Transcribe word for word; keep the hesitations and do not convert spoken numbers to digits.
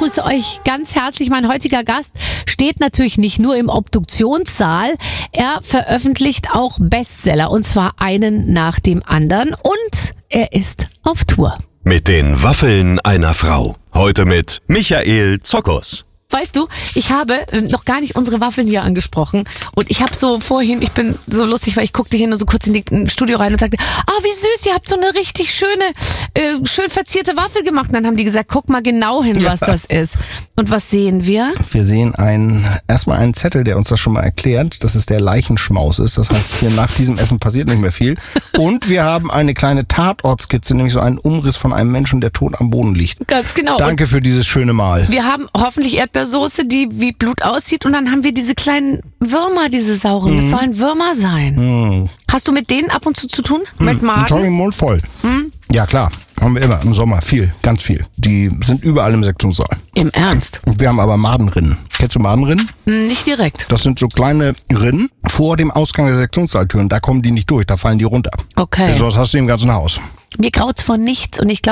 begrüße euch ganz herzlich. Mein heutiger Gast steht natürlich nicht nur im Obduktionssaal. Er veröffentlicht auch Bestseller und zwar einen nach dem anderen und er ist auf Tour. Mit den Waffeln einer Frau. Heute mit Michael Zokos. Weißt du, ich habe noch gar nicht unsere Waffeln hier angesprochen und ich habe so vorhin, ich bin so lustig, weil ich guckte hier nur so kurz in die im Studio rein und sagte, ah, wie süß, ihr habt so eine richtig schöne, äh, schön verzierte Waffel gemacht. Und dann haben die gesagt, guck mal genau hin, ja. was das ist. Und was sehen wir? Wir sehen ein, erstmal einen Zettel, der uns das schon mal erklärt, dass es der Leichenschmaus ist. Das heißt, hier nach diesem Essen passiert nicht mehr viel. Und wir haben eine kleine Tatortskizze, nämlich so einen Umriss von einem Menschen, der tot am Boden liegt. Ganz genau. Danke und für dieses schöne Mahl. Wir haben hoffentlich Erdbeersoße, die wie Blut aussieht und dann haben wir diese kleinen Würmer, diese sauren. Das Mhm. sollen Würmer sein. Mhm. Hast du mit denen ab und zu zu tun? Mhm. Mit Magen? Sorry, Mund voll. Mhm. Ja klar, haben wir immer im Sommer viel, ganz viel. Die sind überall im Sektionssaal. Im Ernst? Und wir haben aber Madenrinnen. Kennst du Madenrinnen? Nicht direkt. Das sind so kleine Rinnen vor dem Ausgang der Sektionssaaltüren. Da kommen die nicht durch, da fallen die runter. Okay. So was hast du im ganzen Haus. Mir graut's vor nichts und ich glaube,